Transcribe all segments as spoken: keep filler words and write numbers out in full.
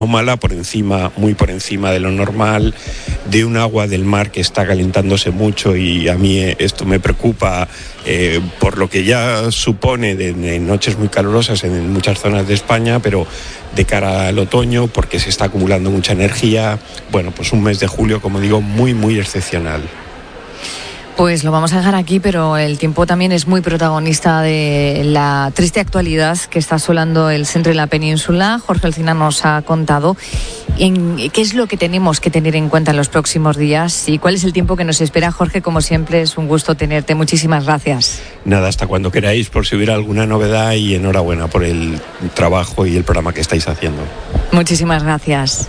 mala, por encima, muy por encima de lo normal, de un agua del mar que está calentándose mucho, y a mí esto me preocupa eh, por lo que ya supone de, de noches muy calurosas en muchas zonas de España, pero de cara al otoño, porque se está acumulando mucha energía. Bueno, pues un mes de julio, como digo, muy, muy excepcional. Pues lo vamos a dejar aquí, pero el tiempo también es muy protagonista de la triste actualidad que está asolando el centro y la península. Jorge Alsina nos ha contado en qué es lo que tenemos que tener en cuenta en los próximos días y cuál es el tiempo que nos espera. Jorge, como siempre, es un gusto tenerte. Muchísimas gracias. Nada, hasta cuando queráis, por si hubiera alguna novedad, y enhorabuena por el trabajo y el programa que estáis haciendo. Muchísimas gracias.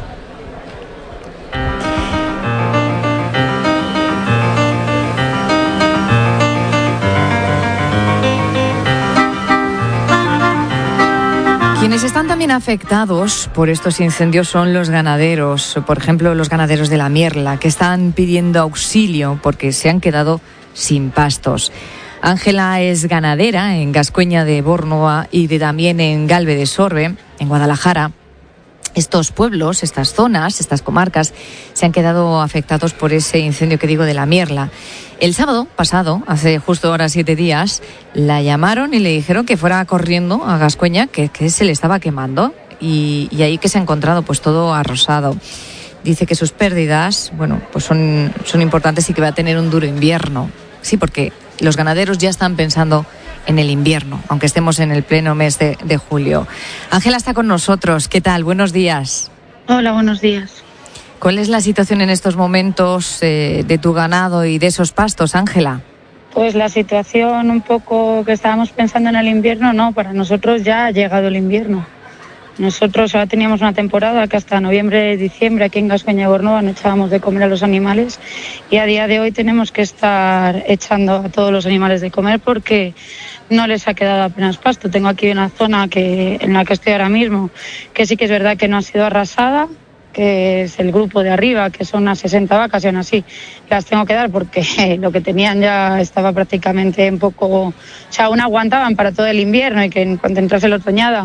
Quienes están también afectados por estos incendios son los ganaderos, por ejemplo los ganaderos de la Mierla, que están pidiendo auxilio porque se han quedado sin pastos. Ángela es ganadera en Gascueña de Bornoa y de, también en Galve de Sorbe, en Guadalajara. Estos pueblos, estas zonas, estas comarcas se han quedado afectados por ese incendio que digo de la Mierla. El sábado pasado, hace justo ahora siete días, la llamaron y le dijeron que fuera corriendo a Gascueña, que, que se le estaba quemando, y, y ahí que se ha encontrado pues todo arrosado. Dice que sus pérdidas, bueno, pues son, son importantes y que va a tener un duro invierno. Sí, porque los ganaderos ya están pensando en el invierno, aunque estemos en el pleno mes de, de julio. Ángela está con nosotros. ¿Qué tal? Buenos días. Hola, buenos días. ¿Cuál es la situación en estos momentos eh, de tu ganado y de esos pastos, Ángela? Pues la situación un poco que estábamos pensando en el invierno, no, para nosotros ya ha llegado el invierno. Nosotros ahora teníamos una temporada que hasta noviembre, diciembre aquí en Gascueña de Bornoa no echábamos de comer a los animales, y a día de hoy tenemos que estar echando a todos los animales de comer porque no les ha quedado apenas pasto. Tengo aquí una zona que, en la que estoy ahora mismo, que sí que es verdad que no ha sido arrasada, que es el grupo de arriba, que son unas sesenta vacas, y aún así las tengo que dar porque lo que tenían ya estaba prácticamente un poco... O sea, aún aguantaban para todo el invierno, y que en cuanto entrase la otoñada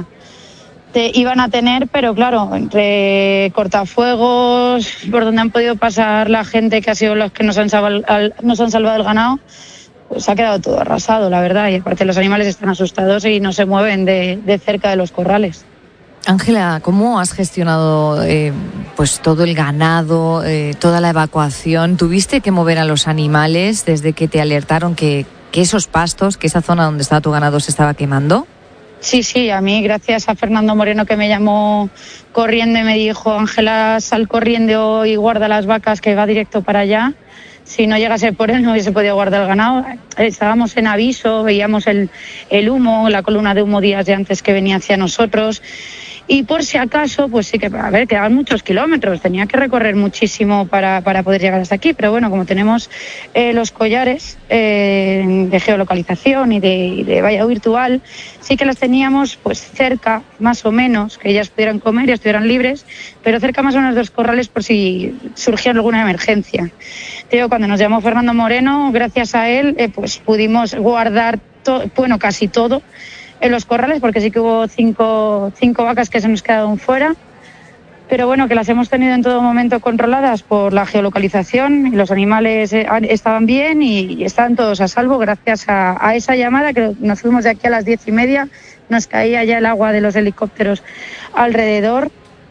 te iban a tener, pero claro, entre cortafuegos, por donde han podido pasar la gente que ha sido los que nos han salvado, nos han salvado el ganado, pues ha quedado todo arrasado, la verdad, y aparte los animales están asustados y no se mueven de, de cerca de los corrales. Ángela, ¿cómo has gestionado eh, pues todo el ganado, eh, toda la evacuación? ¿Tuviste que mover a los animales desde que te alertaron que, que esos pastos, que esa zona donde estaba tu ganado se estaba quemando? Sí, sí, a mí, gracias a Fernando Moreno, que me llamó corriendo y me dijo: Ángela, sal corriendo y guarda las vacas, que va directo para allá. Si no llegase por él no hubiese podido guardar el ganado. Estábamos en aviso, veíamos el, el humo, la columna de humo días de antes que venía hacia nosotros. Y por si acaso, pues sí que, a ver, quedaban muchos kilómetros, tenía que recorrer muchísimo para, para poder llegar hasta aquí, pero bueno, como tenemos eh, los collares eh, de geolocalización y de, y de valla virtual, sí que las teníamos pues cerca, más o menos, que ellas pudieran comer y estuvieran libres, pero cerca más o menos de los corrales por si surgía alguna emergencia. Te digo, cuando nos llamó Fernando Moreno, gracias a él, eh, pues pudimos guardar, to- bueno, casi todo, en los corrales, porque sí que hubo cinco, cinco vacas que se nos quedaron fuera, pero bueno, que las hemos tenido en todo momento controladas por la geolocalización, y los animales eh, estaban bien y, y estaban todos a salvo gracias a, a esa llamada, que nos fuimos de aquí a las diez y media, nos caía ya el agua de los helicópteros alrededor.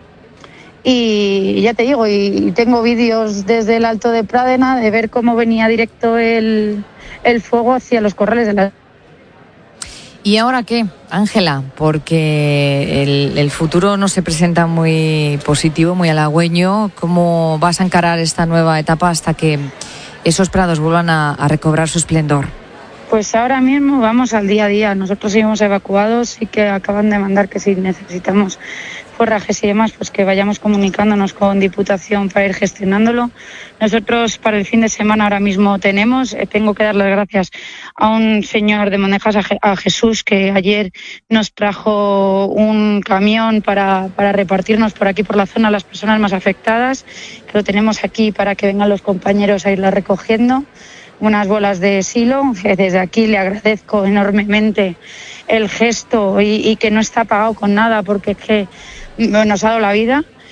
Y ya te digo, y tengo vídeos desde el Alto de Pradena de ver cómo venía directo el, el fuego hacia los corrales de la... ¿Y ahora qué, Ángela? Porque el, el futuro no se presenta muy positivo, muy halagüeño. ¿Cómo vas a encarar esta nueva etapa hasta que esos prados vuelvan a, a recobrar su esplendor? Pues ahora mismo vamos al día a día. Nosotros seguimos evacuados y que acaban de mandar que si necesitamos forrajes y demás, pues que vayamos comunicándonos con Diputación para ir gestionándolo. Nosotros para el fin de semana ahora mismo tenemos, eh, tengo que dar las gracias a un señor de Mondejas, a, Je- a Jesús, que ayer nos trajo un camión para, para repartirnos por aquí por la zona a las personas más afectadas, que lo tenemos aquí para que vengan los compañeros a irla recogiendo. Unas bolas de silo, que desde aquí le agradezco enormemente el gesto y, y que no está pagado con nada, porque es que nos ha dado la vida.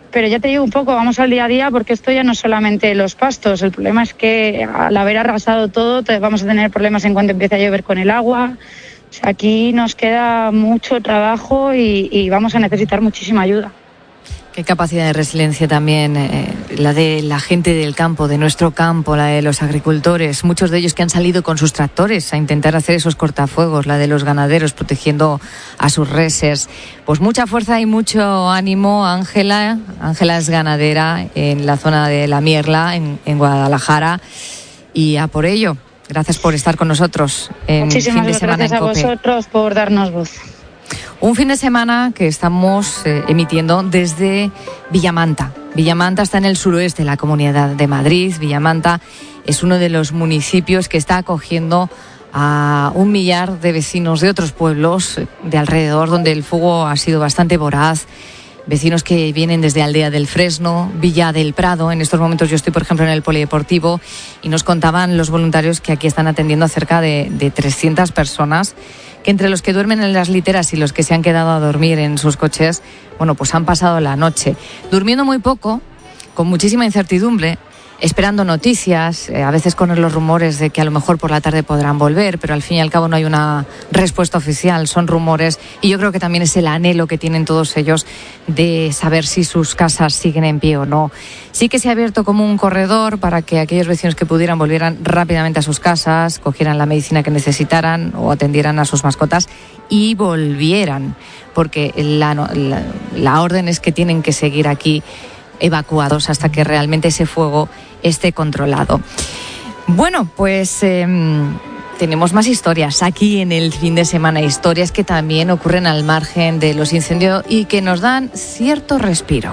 pero ya te digo un poco, vamos al día a día, porque esto ya no es solamente los pastos. El problema es que al haber arrasado todo, te vamos a tener problemas en cuanto empiece a llover con el agua. O sea, aquí nos queda mucho trabajo y, y vamos a necesitar muchísima ayuda. Qué capacidad de resiliencia también, eh, la de la gente del campo, de nuestro campo, la de los agricultores, muchos de ellos que han salido con sus tractores a intentar hacer esos cortafuegos, la de los ganaderos protegiendo a sus reses. Pues mucha fuerza y mucho ánimo, Ángela. Ángela es ganadera en la zona de La Mierla, en, en Guadalajara, y a por ello, gracias por estar con nosotros en Muchísimas Fin de Semana gracias en a COPE. vosotros por darnos voz. Un fin de semana que estamos eh, emitiendo desde Villamanta. Villamanta está en el suroeste de la Comunidad de Madrid. Villamanta es uno de los municipios que está acogiendo a un millar de vecinos de otros pueblos de alrededor, donde el fuego ha sido bastante voraz. Vecinos que vienen desde Aldea del Fresno, Villa del Prado. En estos momentos yo estoy, por ejemplo, en el polideportivo y nos contaban los voluntarios que aquí están atendiendo a cerca de, de trescientas personas, que entre los que duermen en las literas y los que se han quedado a dormir en sus coches, bueno, pues han pasado la noche durmiendo muy poco, con muchísima incertidumbre, esperando noticias, eh, a veces con los rumores de que a lo mejor por la tarde podrán volver, pero al fin y al cabo no hay una respuesta oficial, son rumores, y yo creo que también es el anhelo que tienen todos ellos de saber si sus casas siguen en pie o no. Sí que se ha abierto como un corredor para que aquellos vecinos que pudieran volvieran rápidamente a sus casas, cogieran la medicina que necesitaran o atendieran a sus mascotas y volvieran, porque la, la, la orden es que tienen que seguir aquí evacuados hasta que realmente ese fuego esté controlado. Bueno, pues eh, tenemos más historias aquí en el fin de semana, historias que también ocurren al margen de los incendios y que nos dan cierto respiro.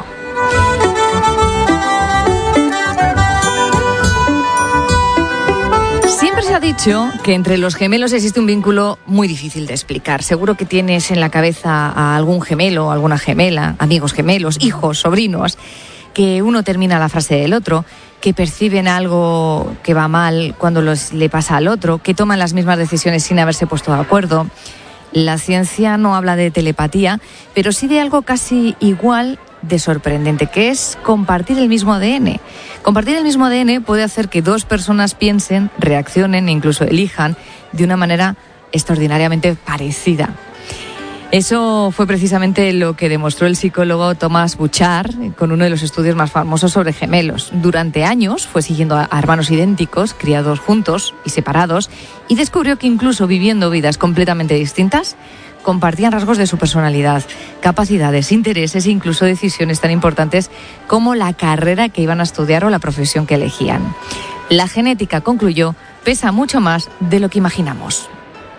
Siempre se ha dicho que entre los gemelos existe un vínculo muy difícil de explicar. Seguro que tienes en la cabeza a algún gemelo, alguna gemela, amigos gemelos, hijos, sobrinos, que uno termina la frase del otro, que perciben algo que va mal cuando los, le pasa al otro, que toman las mismas decisiones sin haberse puesto de acuerdo. La ciencia no habla de telepatía, pero sí de algo casi igual de sorprendente, que es compartir el mismo A D N. Compartir el mismo A D N puede hacer que dos personas piensen, reaccionen e incluso elijan de una manera extraordinariamente parecida. Eso fue precisamente lo que demostró el psicólogo Thomas Bouchard con uno de los estudios más famosos sobre gemelos. Durante años fue siguiendo a hermanos idénticos, criados juntos y separados, y descubrió que incluso viviendo vidas completamente distintas, compartían rasgos de su personalidad, capacidades, intereses e incluso decisiones tan importantes como la carrera que iban a estudiar o la profesión que elegían. La genética, concluyó, pesa mucho más de lo que imaginamos.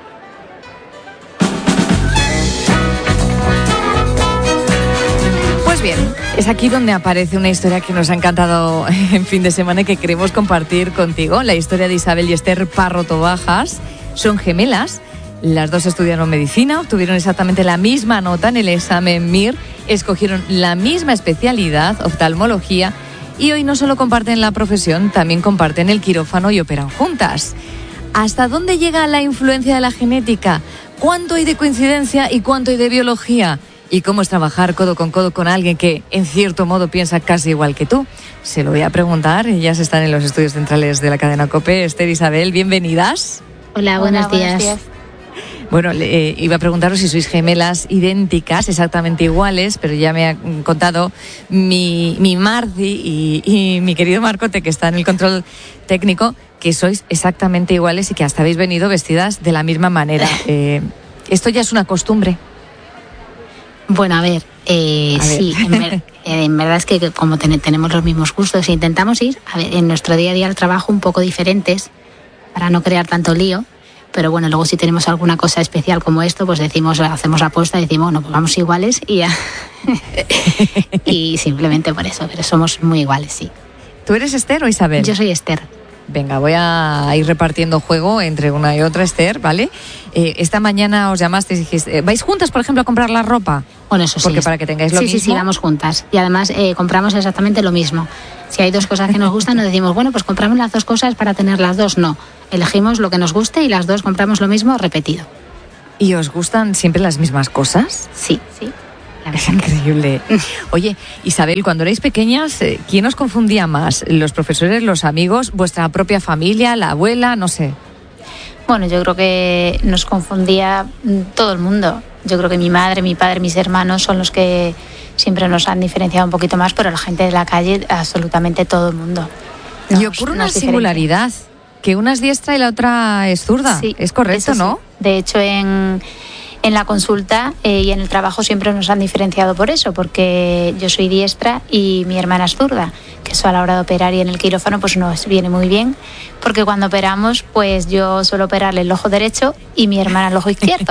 Pues bien, es aquí donde aparece una historia que nos ha encantado en fin de semana y que queremos compartir contigo. La historia de Isabel y Esther Parro Tobajas. Son gemelas. Las dos estudiaron medicina, obtuvieron exactamente la misma nota en el examen M I R, escogieron la misma especialidad, oftalmología, y hoy no solo comparten la profesión, también comparten el quirófano y operan juntas. ¿Hasta dónde llega la influencia de la genética? ¿Cuánto hay de coincidencia y cuánto hay de biología? ¿Y cómo es trabajar codo con codo con alguien que, en cierto modo, piensa casi igual que tú? Se lo voy a preguntar. Ellas están en los estudios centrales de la cadena COPE. Esther, Isabel, bienvenidas. Hola, buenos, Hola, buenos días. días. Bueno, eh, iba a preguntaros si sois gemelas idénticas, exactamente iguales, pero ya me ha contado mi, mi Marci y, y mi querido Marcote, que está en el control técnico, que sois exactamente iguales y que hasta habéis venido vestidas de la misma manera. Eh, ¿Esto ya es una costumbre? Bueno, a ver, eh, a ver. sí, en, ver, eh, en verdad es que como ten, tenemos los mismos gustos, intentamos ir a ver, en nuestro día a día al trabajo un poco diferentes para no crear tanto lío. Pero bueno, luego si tenemos alguna cosa especial como esto, pues decimos, hacemos la apuesta y decimos, bueno, pues vamos iguales y ya. Y simplemente por eso, pero somos muy iguales, sí. ¿Tú eres Esther o Isabel? Yo soy Esther. Venga, voy a ir repartiendo juego entre una y otra, Esther, ¿vale? Eh, esta mañana os llamaste y dijiste, ¿vais juntas, por ejemplo, a comprar la ropa? Bueno, eso sí. Porque para que tengáis lo sí, mismo. Sí, sí, vamos juntas. Y además eh, compramos exactamente lo mismo. Si hay dos cosas que nos gustan, no decimos, bueno, pues compramos las dos cosas para tener las dos. No, elegimos lo que nos guste y las dos compramos lo mismo repetido. ¿Y os gustan siempre las mismas cosas? Sí, sí. Es increíble. Oye, Isabel, cuando erais pequeñas, ¿quién os confundía más? ¿Los profesores, los amigos, vuestra propia familia, la abuela? No sé. Bueno, yo creo que nos confundía todo el mundo. Yo creo que mi madre, mi padre, mis hermanos son los que siempre nos han diferenciado un poquito más, pero la gente de la calle, absolutamente todo el mundo. Nos, y ocurre una singularidad, que una es diestra y la otra es zurda. Sí, es correcto, sí. ¿no? De hecho, en... En la consulta eh, y en el trabajo siempre nos han diferenciado por eso, porque yo soy diestra y mi hermana es zurda, que eso a la hora de operar y en el quirófano pues nos viene muy bien, porque cuando operamos pues yo suelo operarle el ojo derecho y mi hermana el ojo izquierdo.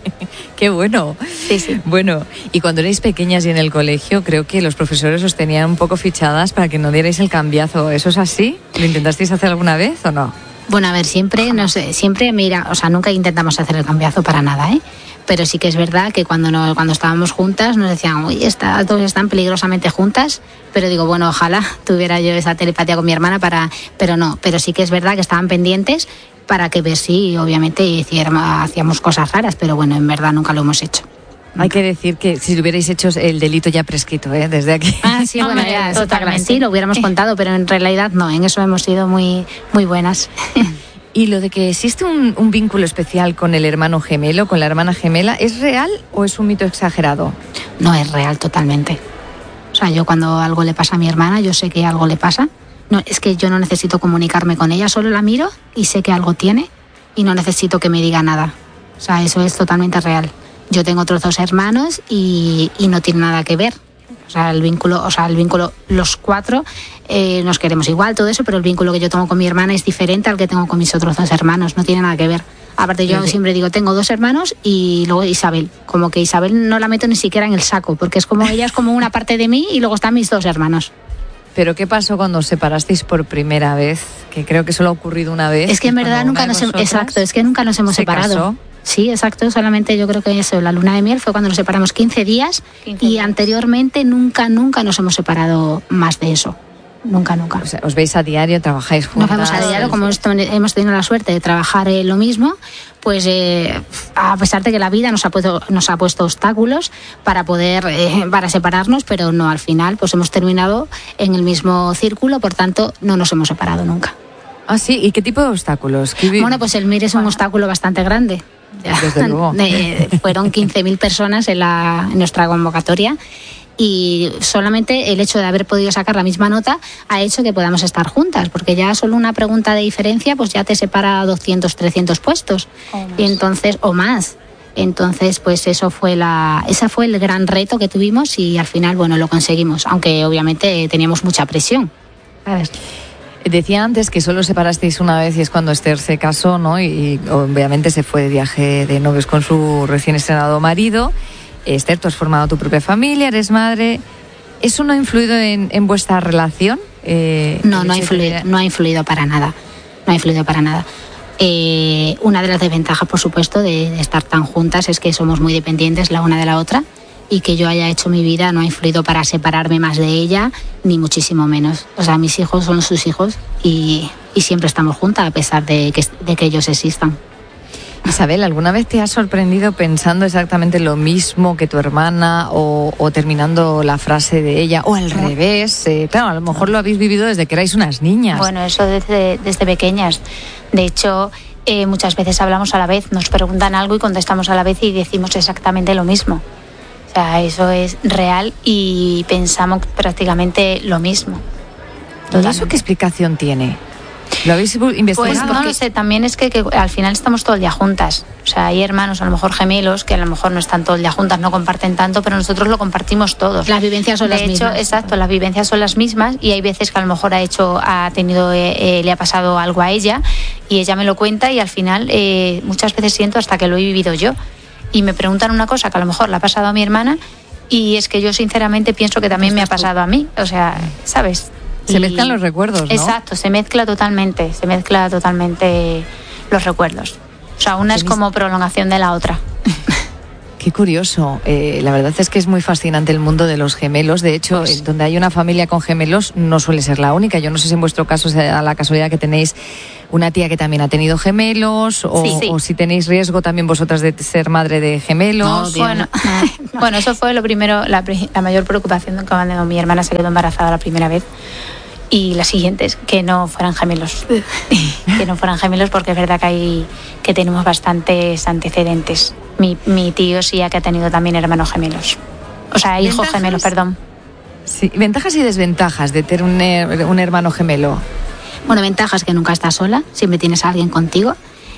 ¡Qué bueno! Sí, sí. Bueno, y cuando erais pequeñas y en el colegio, creo que los profesores os tenían un poco fichadas para que no dierais el cambiazo. ¿Eso es así? ¿Lo intentasteis hacer alguna vez o no? Bueno, a ver, siempre, no sé, siempre, mira, o sea, nunca intentamos hacer el cambiazo para nada, ¿eh? Pero sí que es verdad que cuando no, cuando estábamos juntas nos decían, uy, está, todos están peligrosamente juntas, pero digo, bueno, ojalá tuviera yo esa telepatía con mi hermana para, pero no, pero sí que es verdad que estaban pendientes para que ver si, obviamente, hiciéramos, hacíamos cosas raras, pero bueno, en verdad nunca lo hemos hecho. Hay que decir que si lo hubierais hecho el delito ya prescrito, ¿eh? Desde aquí. Ah, sí, bueno, ya, totalmente. Sí, lo hubiéramos contado, pero en realidad no, en eso hemos sido muy, muy buenas. ¿Y lo de que existe un, un vínculo especial con el hermano gemelo, con la hermana gemela, es real o es un mito exagerado? No, es real totalmente. O sea, yo cuando algo le pasa a mi hermana, yo sé que algo le pasa. No, es que yo no necesito comunicarme con ella, solo la miro y sé que algo tiene y no necesito que me diga nada. O sea, eso es totalmente real. Yo tengo otros dos hermanos y, y no tiene nada que ver. O sea, el vínculo, o sea, el vínculo, los cuatro eh, nos queremos igual, todo eso, pero el vínculo que yo tengo con mi hermana es diferente al que tengo con mis otros dos hermanos, no tiene nada que ver. Aparte, yo sí. siempre digo, tengo dos hermanos y luego Isabel. Como que Isabel no la meto ni siquiera en el saco, porque es como ella es como una parte de mí y luego están mis dos hermanos. ¿Pero qué pasó cuando os separasteis por primera vez? Que creo que solo ha ocurrido una vez. Es que en verdad nunca nos hemos... Exacto, es que nunca nos hemos separado. Casó. Sí, exacto, solamente yo creo que eso, la luna de miel fue cuando nos separamos quince días quince y días. Anteriormente nunca, nunca nos hemos separado más de eso. Nunca, nunca. O sea, os veis a diario, trabajáis juntas. Nos vemos a diario, como hemos tenido la suerte de trabajar eh, lo mismo, pues eh, a pesar de que la vida nos ha puesto, nos ha puesto obstáculos para poder, eh, para separarnos, pero no, al final pues hemos terminado en el mismo círculo, por tanto no nos hemos separado nunca. Ah, sí, ¿y qué tipo de obstáculos? ¿Qué... Bueno, pues el M I R es un bueno. obstáculo bastante grande. Desde luego. Eh, fueron quince mil personas en, la, en nuestra convocatoria y solamente el hecho de haber podido sacar la misma nota ha hecho que podamos estar juntas, porque ya solo una pregunta de diferencia pues ya te separa doscientos, trescientos puestos y entonces o más. Entonces, pues eso fue la, ese fue el gran reto que tuvimos y al final, bueno, lo conseguimos, aunque obviamente teníamos mucha presión, ¿sabes? Decía antes que solo separasteis una vez y es cuando Esther se casó, ¿no? Y, y obviamente se fue de viaje de novios con su recién estrenado marido. Esther, tú has formado tu propia familia, eres madre. ¿Eso no ha influido en, en vuestra relación? Eh, no, no ha, influido, no ha influido para nada. No ha influido para nada. Eh, una de las desventajas, por supuesto, de, de estar tan juntas es que somos muy dependientes la una de la otra. Y que yo haya hecho mi vida no ha influido para separarme más de ella, ni muchísimo menos. O sea, mis hijos son sus hijos y, y siempre estamos juntas a pesar de que, de que ellos existan. Isabel, ¿alguna vez te has sorprendido pensando exactamente lo mismo que tu hermana o, o terminando la frase de ella o al ¿No? revés? Eh, claro, a lo mejor lo habéis vivido desde que erais unas niñas. Bueno, eso desde, desde pequeñas. De hecho, eh, muchas veces hablamos a la vez, nos preguntan algo y contestamos a la vez y decimos exactamente lo mismo. O sea, eso es real y pensamos prácticamente lo mismo. ¿Todo eso qué explicación tiene? ¿Lo habéis investigado? Pues no lo sé, también es que, que al final estamos todo el día juntas. O sea, hay hermanos, a lo mejor gemelos, que a lo mejor no están todo el día juntas, no comparten tanto, pero nosotros lo compartimos todos. Las vivencias son de las hecho, mismas. Exacto, las vivencias son las mismas y hay veces que a lo mejor ha hecho, ha tenido, eh, le ha pasado algo a ella y ella me lo cuenta y al final eh, muchas veces siento hasta que lo he vivido yo. Y me preguntan una cosa que a lo mejor le ha pasado a mi hermana y es que yo sinceramente pienso que también me ha pasado a mí. O sea, ¿sabes? Se y... mezclan los recuerdos, ¿no? Exacto, se mezcla totalmente, se mezcla totalmente los recuerdos. O sea, una es como prolongación de la otra. Qué curioso. Eh, la verdad es que es muy fascinante el mundo de los gemelos. De hecho, pues... donde hay una familia con gemelos no suele ser la única. Yo no sé si en vuestro caso sea la casualidad que tenéis una tía que también ha tenido gemelos, o, sí, sí. o si tenéis riesgo también vosotras de ser madre de gemelos. No, bueno, bueno, eso fue lo primero, la, la mayor preocupación cuando mi hermana se quedó embarazada la primera vez. Y las siguientes, que no fueran gemelos. que no fueran gemelos, porque es verdad que hay que tenemos bastantes antecedentes. Mi, mi tío sí que ha tenido también hermanos gemelos. O sea, hijos ¿Ventajas? gemelos, perdón. Sí, ventajas y desventajas de tener un, her- un hermano gemelo. Bueno, ventajas que nunca estás sola, siempre tienes a alguien contigo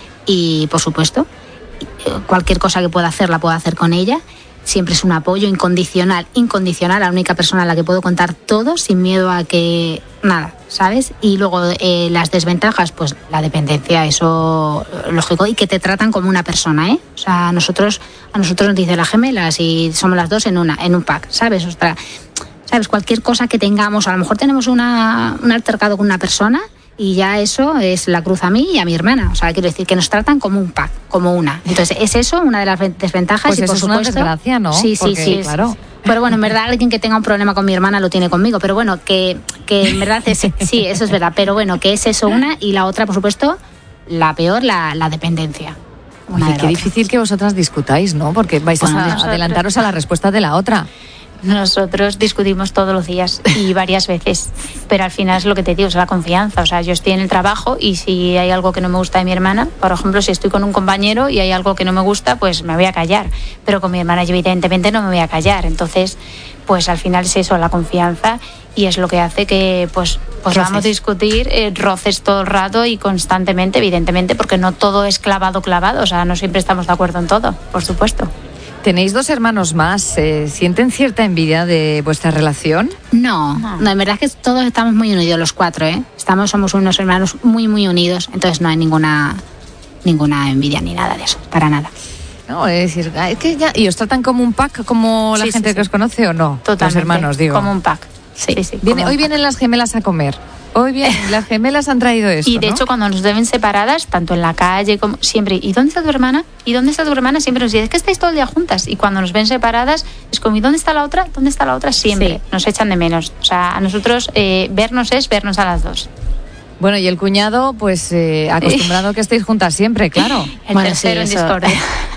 y, por supuesto, cualquier cosa que pueda hacer la puedo hacer con ella. Siempre es un apoyo incondicional, incondicional, la única persona a la que puedo contar todo sin miedo a que nada, ¿sabes? Y luego eh, las desventajas, pues la dependencia, eso lógico, y que te tratan como una persona, ¿eh? O sea, a nosotros, a nosotros nos dicen las gemelas y somos las dos en una, en un pack, ¿sabes? O sea, ¿sabes? Cualquier cosa que tengamos, a lo mejor tenemos una, un altercado con una persona y ya eso es la cruz a mí y a mi hermana. O sea, quiero decir que nos tratan como un pack, como una. Entonces, es eso una de las desventajas. Pues y eso por es una supuesto, desgracia, ¿no? Sí, sí, Porque, sí. claro. Pero bueno, en verdad alguien que tenga un problema con mi hermana lo tiene conmigo. Pero bueno, que, que en verdad es, sí, eso es verdad. Pero bueno, que es eso una y la otra, por supuesto, la peor, la, la dependencia. Una Oye, de qué la otra. difícil que vosotras discutáis, ¿no? Porque vais Bueno, a nosotros- adelantaros a la respuesta de la otra. Nosotros discutimos todos los días y varias veces, pero al final es lo que te digo, es la confianza. O sea, yo estoy en el trabajo y si hay algo que no me gusta de mi hermana, por ejemplo, si estoy con un compañero y hay algo que no me gusta, pues me voy a callar. Pero con mi hermana yo evidentemente no me voy a callar. Entonces, pues al final es eso, la confianza, y es lo que hace que pues, pues Roces. vamos a discutir eh, roces todo el rato y constantemente, evidentemente, porque no todo es clavado, clavado. O sea, no siempre estamos de acuerdo en todo, por supuesto. Tenéis dos hermanos más. eh, ¿Sienten cierta envidia de vuestra relación? No, No. no, en verdad es que todos estamos muy unidos, los cuatro, ¿eh? Estamos, somos unos hermanos muy, muy unidos, entonces no hay ninguna, ninguna envidia ni nada de eso, para nada. No, es decir, ah, es que ya. ¿Y os tratan como un pack, como la Sí, gente sí, que sí. os conoce o no? Totalmente. Los hermanos, digo. Como un pack. Sí, sí. Viene- como hoy un pack. vienen las gemelas a comer. Hoy vienen, las gemelas han traído esto, Y de ¿no? hecho, cuando nos deben separadas, tanto en la calle como siempre, ¿y dónde está tu hermana? ¿Y dónde está tu hermana? Siempre nos dicen, es que estáis todo el día juntas. Y cuando nos ven separadas, es como, ¿y dónde está la otra? ¿Dónde está la otra? Siempre. Sí. Nos echan de menos. O sea, a nosotros eh, vernos es vernos a las dos. Bueno, y el cuñado, pues eh, acostumbrado a que estéis juntas siempre, claro. El Bueno, tercero sí, en eso. discordia.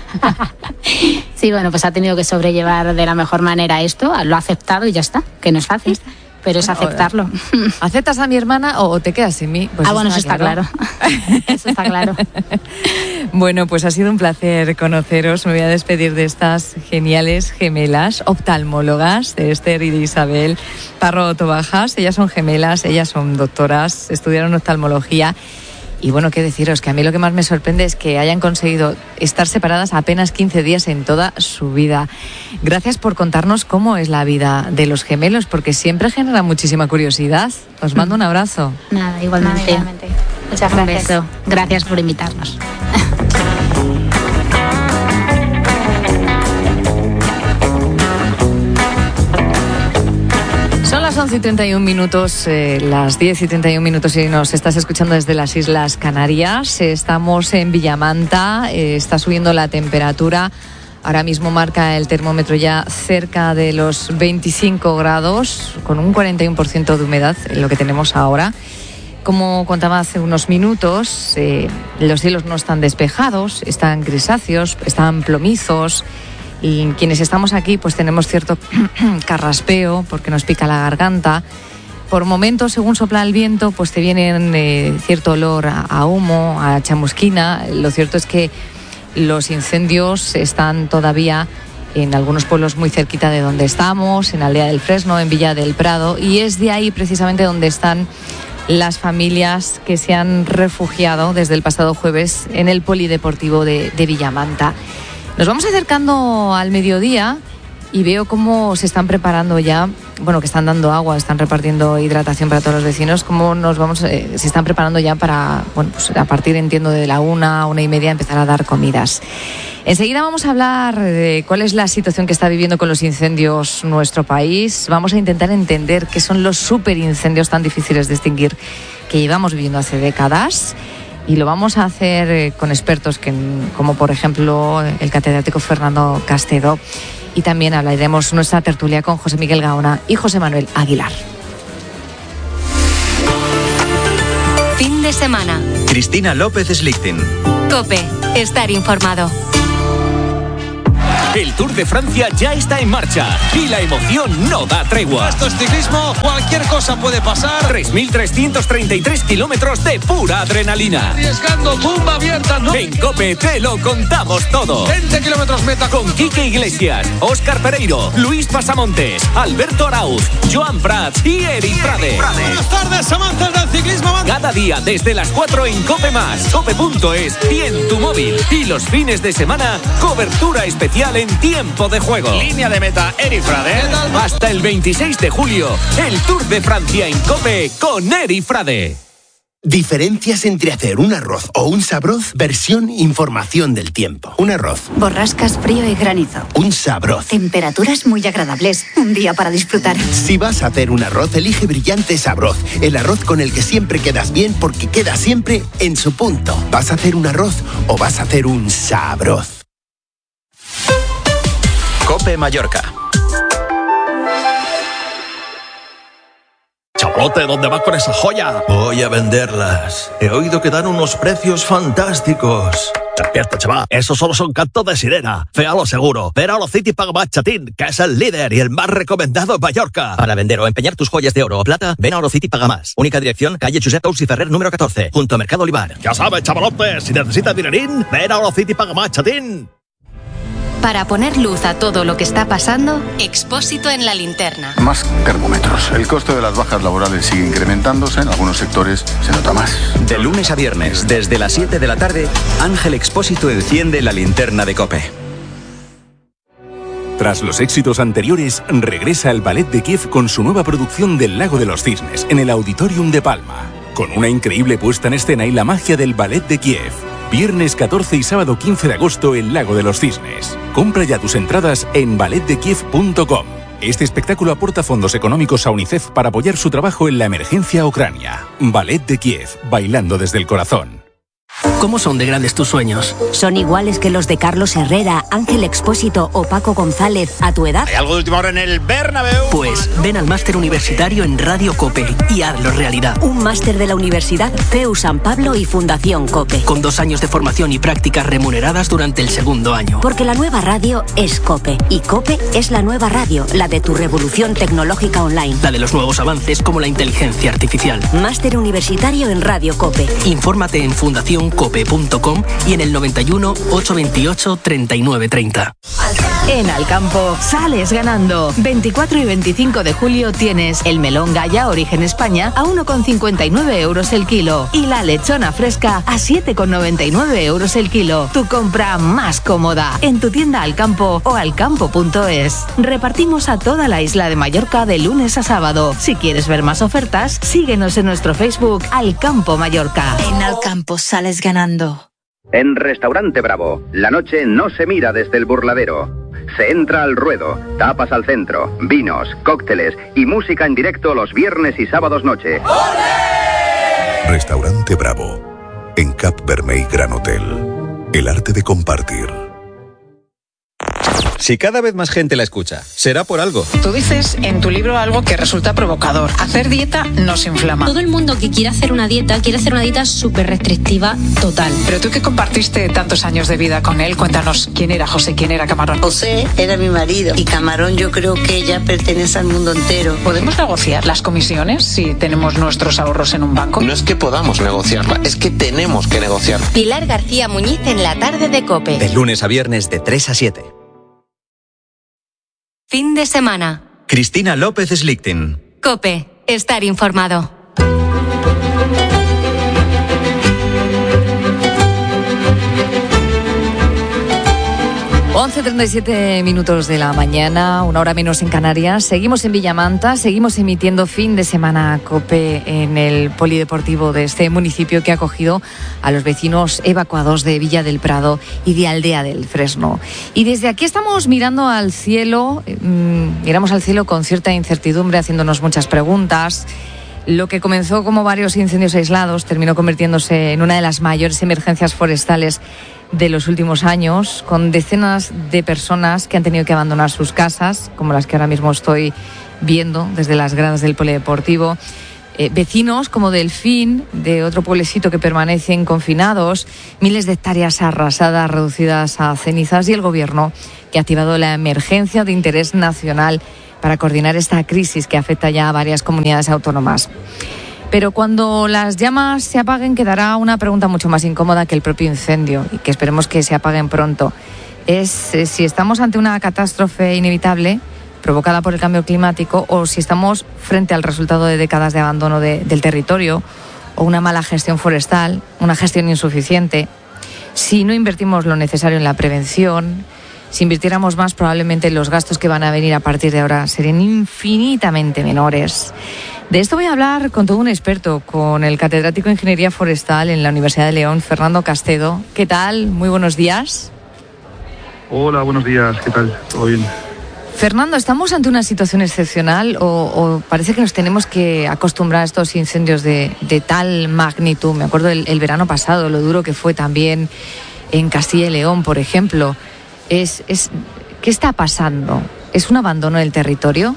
Sí, bueno, pues ha tenido que sobrellevar de la mejor manera esto, lo ha aceptado y ya está, que no es fácil, pero es Bueno, aceptarlo. ¿Aceptas a mi hermana o te quedas sin mí? Pues ah, bueno, eso está claro. Eso está claro. Bueno, pues ha sido un placer conoceros. Me voy a despedir de estas geniales gemelas oftalmólogas, de Esther y de Isabel Parro Tobajas. Ellas son gemelas, ellas son doctoras, estudiaron oftalmología. Y bueno, qué deciros, que a mí lo que más me sorprende es que hayan conseguido estar separadas apenas quince días en toda su vida. Gracias por contarnos cómo es la vida de los gemelos, porque siempre genera muchísima curiosidad. Os mando un abrazo. Nada, igualmente. Nada, igualmente. Muchas Un gracias. beso. Gracias por invitarnos. Son las once y treinta y un minutos, eh, las diez y treinta y un minutos, y nos estás escuchando desde las Islas Canarias. Estamos en Villamanta, eh, está subiendo la temperatura. Ahora mismo marca el termómetro ya cerca de los veinticinco grados, con un cuarenta y uno por ciento de humedad, en lo que tenemos ahora. Como contaba hace unos minutos, eh, los cielos no están despejados, están grisáceos, están plomizos. Y quienes estamos aquí pues tenemos cierto carraspeo porque nos pica la garganta. Por momentos, según sopla el viento, pues te vienen eh, cierto olor a, a humo, a chamusquina. Lo cierto es que los incendios están todavía en algunos pueblos muy cerquita de donde estamos, en Aldea del Fresno, en Villa del Prado, y es de ahí precisamente donde están las familias que se han refugiado desde el pasado jueves en el polideportivo de, de Villamanta. Nos vamos acercando al mediodía y veo cómo se están preparando ya, bueno, que están dando agua, están repartiendo hidratación para todos los vecinos, cómo nos vamos, eh, se están preparando ya para, bueno, pues a partir, entiendo, de la una, una y media empezar a dar comidas. Enseguida vamos a hablar de cuál es la situación que está viviendo con los incendios nuestro país. Vamos a intentar entender qué son los superincendios tan difíciles de extinguir que llevamos viviendo hace décadas. Y lo vamos a hacer eh, con expertos que, como por ejemplo el catedrático Fernando Castedo. Y también hablaremos nuestra tertulia con José Miguel Gaona y José Manuel Aguilar. Fin de semana. Cristina López Slichting. COPE. Estar informado. El Tour de Francia ya está en marcha y la emoción no da tregua. Esto es ciclismo, cualquier cosa puede pasar. tres mil trescientos treinta y tres kilómetros de pura adrenalina. Arriesgando, tumba abierta, ¿no? En COPE te lo contamos todo. veinte kilómetros meta. Con Quique Iglesias, Óscar Pereiro, Luis Pasamontes, Alberto Arauz, Joan Prats y Eric Frade. Buenas tardes, amantes del ciclismo. Cada día desde las cuatro en COPE más, cope punto es y en tu móvil. Y los fines de semana, cobertura especial en tiempo de juego. Línea de meta, Eric Frade. Hasta el veintiséis de julio, el Tour de Francia en COPE con Eric Frade. Diferencias entre hacer un arroz o un sabroz, versión información del tiempo. Un arroz. Borrascas, frío y granizo. Un sabroz. Temperaturas muy agradables. Un día para disfrutar. Si vas a hacer un arroz, elige Brillante Sabroz. El arroz con el que siempre quedas bien porque queda siempre en su punto. ¿Vas a hacer un arroz o vas a hacer un sabroz? COPE Mallorca. Chavalote, ¿dónde vas con esa joya? Voy a venderlas. He oído que dan unos precios fantásticos. Despierta, chaval. Esos solo son cantos de sirena. Féalo seguro. Ven a Orocity Paga Más Chatín, que es el líder y el más recomendado en Mallorca. Para vender o empeñar tus joyas de oro o plata, ven a Orocity Paga Más. Única dirección, calle Josep Tous y Ferrer número catorce, junto a Mercado Olivar. Ya sabes, chavalote, si necesitas dinerín, ven a Orocity Paga Más Chatín. Para poner luz a todo lo que está pasando, Expósito en la linterna. Más termómetros. El coste de las bajas laborales sigue incrementándose. En algunos sectores se nota más. De lunes a viernes, desde las siete de la tarde, Ángel Expósito enciende la linterna de COPE. Tras los éxitos anteriores, regresa el Ballet de Kiev con su nueva producción del Lago de los Cisnes en el Auditorium de Palma. Con una increíble puesta en escena y la magia del Ballet de Kiev. Viernes catorce y sábado quince de agosto, el Lago de los Cisnes. Compra ya tus entradas en ballet de kiev punto com. Este espectáculo aporta fondos económicos a UNICEF para apoyar su trabajo en la emergencia Ucrania. Ballet de Kiev, bailando desde el corazón. ¿Cómo son de grandes tus sueños? ¿Son iguales que los de Carlos Herrera, Ángel Expósito o Paco González a tu edad? ¿Hay algo de última hora en el Bernabéu? Pues ven al máster universitario en Radio COPE y hazlo realidad. Un máster de la Universidad C E U San Pablo y Fundación COPE. Con dos años de formación y prácticas remuneradas durante el segundo año. Porque la nueva radio es COPE. Y COPE es la nueva radio, la de tu revolución tecnológica online. La de los nuevos avances como la inteligencia artificial. Máster universitario en Radio COPE. Infórmate en fundación cope punto com y en el noventa y uno, ochocientos veintiocho, treinta y nueve treinta. En Alcampo sales ganando. veinticuatro y veinticinco de julio tienes el melón Gaya Origen España a uno con cincuenta y nueve euros el kilo y la lechona fresca a siete con noventa y nueve euros el kilo. Tu compra más cómoda en tu tienda Alcampo o alcampo punto es. Repartimos a toda la isla de Mallorca de lunes a sábado. Si quieres ver más ofertas, síguenos en nuestro Facebook Alcampo Mallorca. En Alcampo sales ganando. En Restaurante Bravo, la noche no se mira desde el burladero. Se entra al ruedo, tapas al centro, vinos, cócteles y música en directo los viernes y sábados noche. ¡Olé! Restaurante Bravo, en Cap Vermell Gran Hotel. El arte de compartir. Si cada vez más gente la escucha, será por algo. Tú dices en tu libro algo que resulta provocador. Hacer dieta nos inflama. Todo el mundo que quiere hacer una dieta, quiere hacer una dieta súper restrictiva, total. Pero tú que compartiste tantos años de vida con él, cuéntanos quién era José, quién era Camarón. José era mi marido y Camarón yo creo que ya pertenece al mundo entero. ¿Podemos negociar las comisiones si tenemos nuestros ahorros en un banco? No es que podamos negociarla, es que tenemos que negociar. Pilar García Muñiz en la tarde de COPE. De lunes a viernes de tres a siete. Fin de semana. Cristina López Slichting. COPE. Estar informado. once treinta y siete minutos de la mañana, una hora menos en Canarias. Seguimos en Villamanta, seguimos emitiendo fin de semana COPE en el polideportivo de este municipio que ha acogido a los vecinos evacuados de Villa del Prado y de Aldea del Fresno. Y desde aquí estamos mirando al cielo, mmm, miramos al cielo con cierta incertidumbre, haciéndonos muchas preguntas. Lo que comenzó como varios incendios aislados terminó convirtiéndose en una de las mayores emergencias forestales de los últimos años, con decenas de personas que han tenido que abandonar sus casas, como las que ahora mismo estoy viendo desde las gradas del polideportivo, Eh, vecinos como Delfín, de otro pueblecito que permanecen confinados, miles de hectáreas arrasadas, reducidas a cenizas, y el Gobierno que ha activado la emergencia de interés nacional para coordinar esta crisis que afecta ya a varias comunidades autónomas. Pero cuando las llamas se apaguen quedará una pregunta mucho más incómoda que el propio incendio, y que esperemos que se apaguen pronto. Es eh, si estamos ante una catástrofe inevitable provocada por el cambio climático, o si estamos frente al resultado de décadas de abandono de, del territorio, o una mala gestión forestal, una gestión insuficiente. Si no invertimos lo necesario en la prevención, si invirtiéramos más, probablemente los gastos que van a venir a partir de ahora serían infinitamente menores. De esto voy a hablar con todo un experto, con el catedrático de Ingeniería Forestal en la Universidad de León, Fernando Castedo. ¿Qué tal? Muy buenos días. Hola, buenos días. ¿Qué tal? ¿Todo bien? Fernando, ¿estamos ante una situación excepcional o, o parece que nos tenemos que acostumbrar a estos incendios de, de tal magnitud? Me acuerdo el, el verano pasado, lo duro que fue también en Castilla y León, por ejemplo. Es, es, ¿Qué está pasando? ¿Es un abandono del territorio?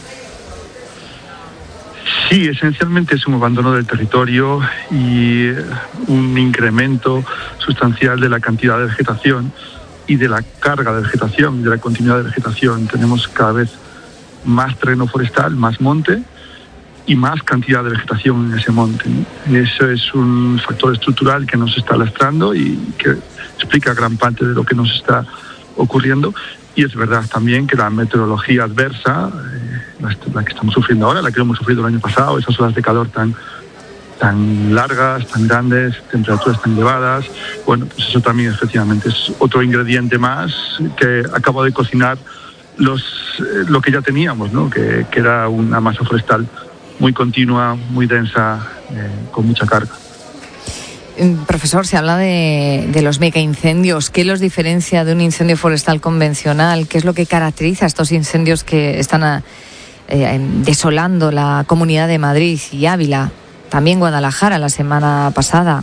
Sí, esencialmente es un abandono del territorio y un incremento sustancial de la cantidad de vegetación y de la carga de vegetación, de la continuidad de vegetación. Tenemos cada vez más terreno forestal, más monte y más cantidad de vegetación en ese monte, ¿no? Eso es un factor estructural que nos está lastrando y que explica gran parte de lo que nos está ocurriendo. Y es verdad también que la meteorología adversa, eh, la, la que estamos sufriendo ahora, la que hemos sufrido el año pasado, esas olas de calor tan tan largas, tan grandes, temperaturas tan elevadas, bueno, pues eso también efectivamente es otro ingrediente más que acaba de cocinar los eh, lo que ya teníamos, ¿no? Que, que era una masa forestal muy continua, muy densa, eh, con mucha carga. Profesor, se habla de, de los megaincendios. ¿Qué los diferencia de un incendio forestal convencional? ¿Qué es lo que caracteriza a estos incendios que están a, eh, desolando la Comunidad de Madrid y Ávila? También Guadalajara la semana pasada.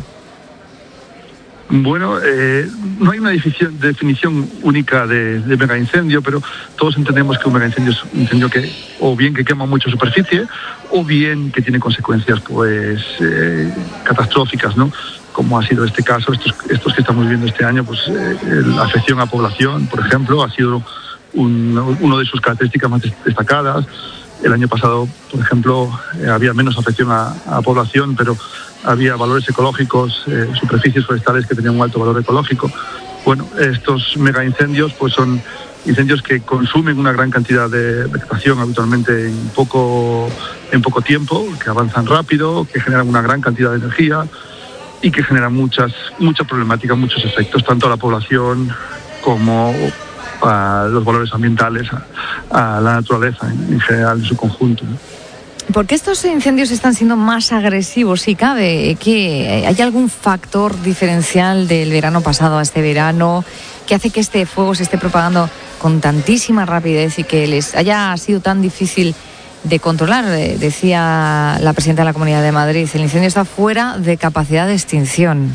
Bueno, eh, no hay una definición, definición única de, de megaincendio, pero todos entendemos que un megaincendio es un incendio que o bien que quema mucha superficie o bien que tiene consecuencias pues eh, catastróficas, ¿no? Como ha sido este caso, estos, estos que estamos viviendo este año, pues eh, la afección a población, por ejemplo, ha sido un, uno de sus características más destacadas. El año pasado, por ejemplo, eh, había menos afección a, a población, pero había valores ecológicos, eh, superficies forestales que tenían un alto valor ecológico. Bueno, estos megaincendios pues son incendios que consumen una gran cantidad de vegetación habitualmente en poco, en poco tiempo, que avanzan rápido, que generan una gran cantidad de energía y que generan muchas, mucha problemática, muchos efectos, tanto a la población como a los valores ambientales, a, a la naturaleza en, en general, en su conjunto, ¿no? ¿Por qué estos incendios están siendo más agresivos, si cabe? ¿Qué, ¿Hay algún factor diferencial del verano pasado a este verano que hace que este fuego se esté propagando con tantísima rapidez y que les haya sido tan difícil de controlar? Decía la presidenta de la Comunidad de Madrid, el incendio está fuera de capacidad de extinción.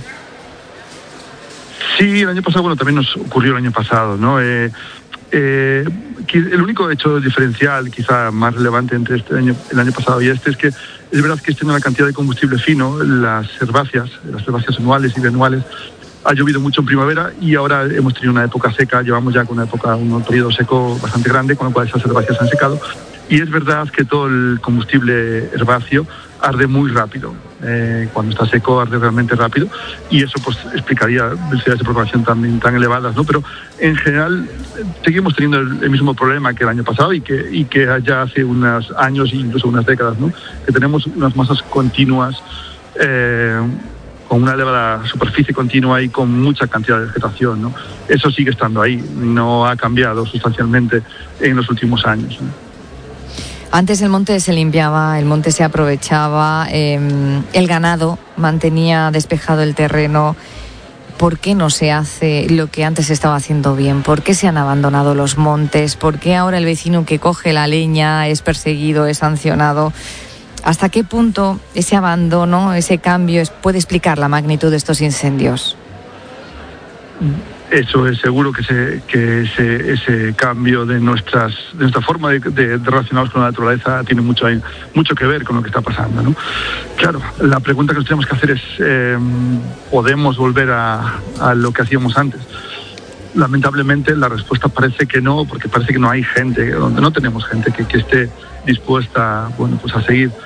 Sí, el año pasado, bueno, también nos ocurrió el año pasado, ¿no? Eh, eh, el único hecho diferencial, quizá más relevante entre este año, el año pasado y este, es que es verdad que este año la cantidad de combustible fino, las herbáceas, las herbáceas anuales y bianuales, ha llovido mucho en primavera y ahora hemos tenido una época seca, llevamos ya con una época, un periodo seco bastante grande, con lo cual esas herbáceas han secado. Y es verdad que todo el combustible herbáceo arde muy rápido. Eh, cuando está seco arde realmente rápido y eso pues explicaría velocidades de propagación tan, tan elevadas, ¿no? Pero en general seguimos teniendo el, el mismo problema que el año pasado y que, y que ya hace unos años e incluso unas décadas, ¿no? Que tenemos unas masas continuas eh, con una elevada superficie continua y con mucha cantidad de vegetación, ¿no? Eso sigue estando ahí, no ha cambiado sustancialmente en los últimos años, ¿no? Antes el monte se limpiaba, el monte se aprovechaba, eh, el ganado mantenía despejado el terreno. ¿Por qué no se hace lo que antes se estaba haciendo bien? ¿Por qué se han abandonado los montes? ¿Por qué ahora el vecino que coge la leña es perseguido, es sancionado? ¿Hasta qué punto ese abandono, ese cambio puede explicar la magnitud de estos incendios? eso es seguro que, se, que ese, ese cambio de, nuestras, de nuestra forma de, de, de relacionarnos con la naturaleza tiene mucho, mucho que ver con lo que está pasando, ¿no? Claro, la pregunta que nos tenemos que hacer es, eh, ¿podemos volver a, a lo que hacíamos antes? Lamentablemente la respuesta parece que no, porque parece que no hay gente, donde no tenemos gente que, que esté dispuesta, bueno, pues a seguir